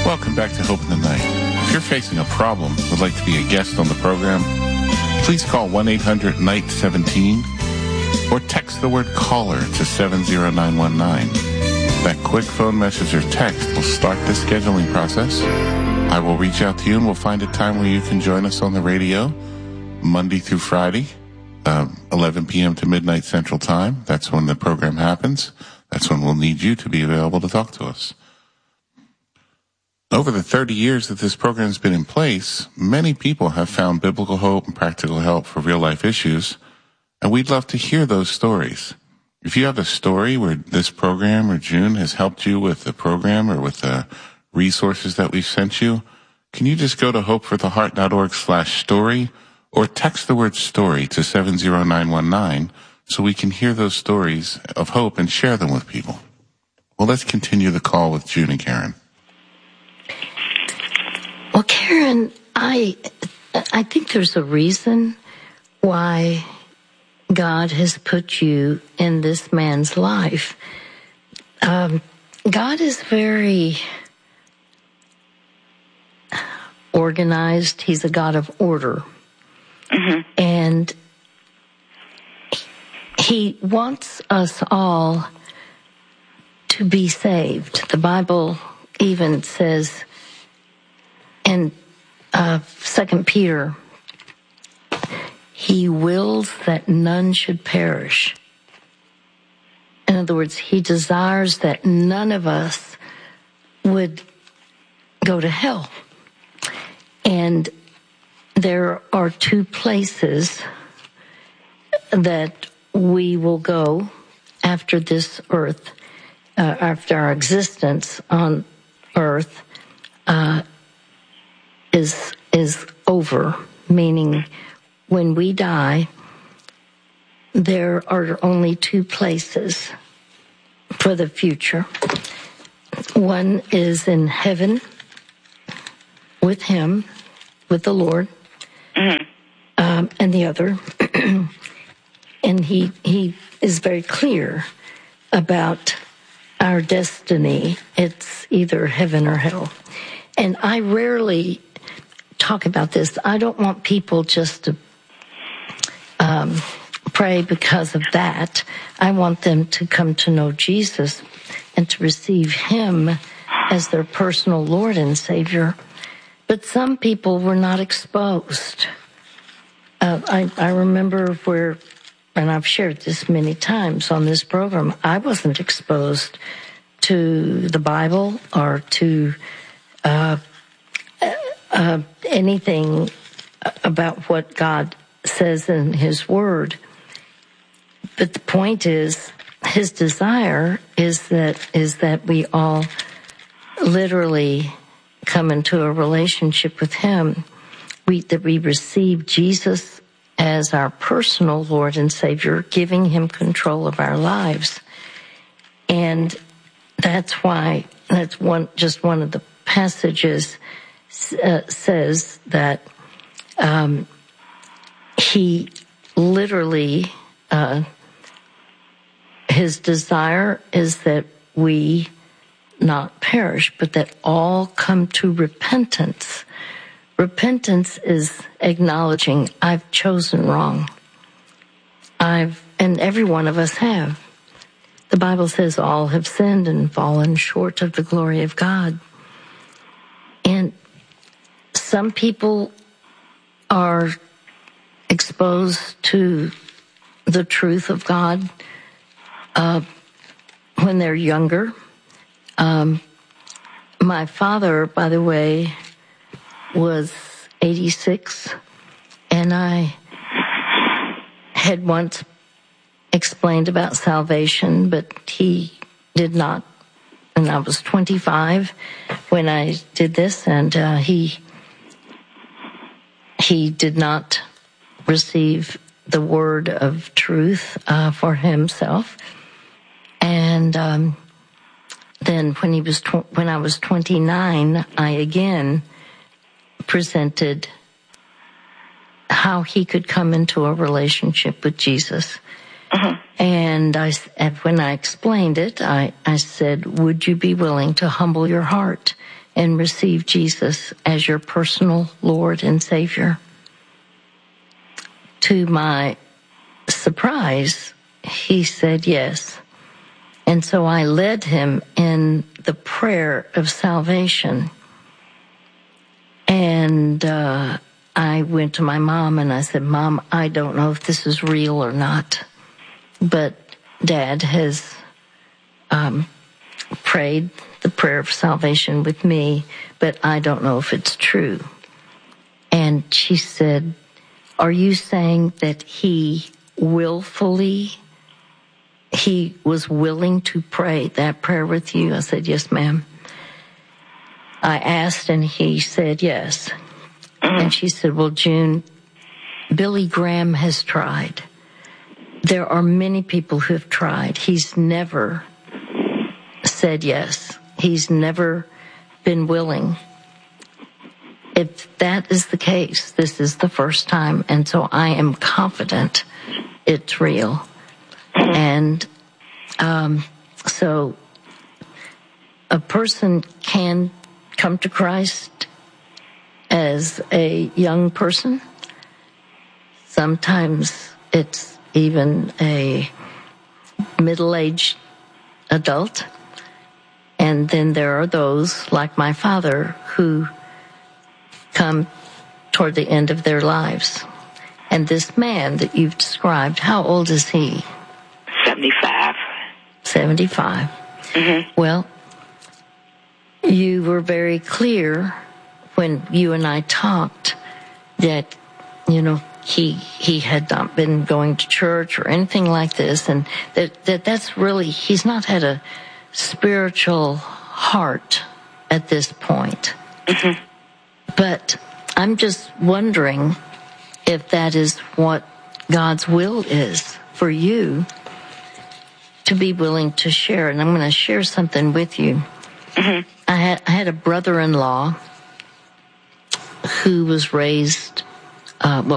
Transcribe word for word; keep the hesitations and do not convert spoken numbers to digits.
Welcome back to Hope in the Night. If you're facing a problem, would like to be a guest on the program, please call one eight hundred night seventeen or text the word caller to seven zero nine one nine. That quick phone message or text will start the scheduling process. I will reach out to you and we'll find a time where you can join us on the radio Monday through Friday, uh, eleven p.m. to midnight Central Time. That's when the program happens. That's when we'll need you to be available to talk to us. Over the thirty years that this program has been in place, many people have found biblical hope and practical help for real-life issues, and we'd love to hear those stories. If you have a story where this program or June has helped you with the program or with the resources that we've sent you, can you just go to hopefortheheart.org slash story or text the word story to seven zero nine one nine so we can hear those stories of hope and share them with people. Well, let's continue the call with June and Karen. Well, Karen, I I think there's a reason why God has put you in this man's life. Um, God is very organized. He's a God of order. Mm-hmm. And he wants us all to be saved. The Bible even says in uh, Second Peter, he wills that none should perish. In other words, he desires that none of us would go to hell. And there are two places that we will go after this earth, uh, after our existence on earth uh, is is over, meaning when we die, there are only two places for the future. One is in heaven with him, with the Lord, mm-hmm. um, and the other, and he he is very clear about our destiny. It's either heaven or hell. And I rarely talk about this. I don't want people just to um, pray because of that. I want them to come to know Jesus and to receive him as their personal Lord and Savior. But some people were not exposed. Uh, I, I remember where, and I've shared this many times on this program, I wasn't exposed to the Bible or to uh, uh, anything about what God says in his word. But the point is, his desire is that is that we all literally come into a relationship with him, we, that we receive Jesus as our personal Lord and Savior, giving him control of our lives. And that's why, that's one, just one of the passages uh, says that um, he literally, uh, his desire is that we not perish, but that all come to repentance. Repentance is acknowledging I've chosen wrong. I've, and every one of us have. The Bible says all have sinned and fallen short of the glory of God. And some people are exposed to the truth of God uh, when they're younger. Um, my father, by the way, was eighty-six, and I had once explained about salvation, but he did not. And I was twenty-five when I did this, and uh, he he did not receive the word of truth uh, for himself. And um, then when he was tw- when I was twenty-nine, I again presented how he could come into a relationship with Jesus. Uh-huh. And I, and when I explained it, I, I said, would you be willing to humble your heart and receive Jesus as your personal Lord and Savior? To my surprise, he said yes. And so I led him in the prayer of salvation. And uh, I went to my mom and I said, Mom, I don't know if this is real or not, but Dad has um, prayed the prayer of salvation with me, but I don't know if it's true. And she said, are you saying that he willfully, he was willing to pray that prayer with you? I said, yes, ma'am. I asked and he said yes. And she said, well, June, Billy Graham has tried. There are many people who have tried. He's never said yes. He's never been willing. If that is the case, this is the first time, and so I am confident it's real. And um, so a person can come to Christ as a young person. Sometimes it's even a middle-aged adult. And then there are those, like my father, who come toward the end of their lives. And this man that you've described, how old is he? seventy-five. seventy-five. Mm-hmm. Well, you were very clear when you and I talked that, you know, he he had not been going to church or anything like this, and that, that that's really, he's not had a spiritual heart at this point. Mm-hmm. But I'm just wondering if that is what God's will is for you to be willing to share. And I'm going to share something with you. Mm-hmm. I had I had a brother-in-law who was raised, uh, well,